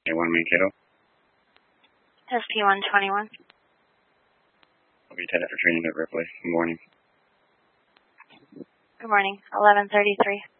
A1 Mankato. SP121. I'll be headed for training at Ripley. Good morning. Good morning. 11:33.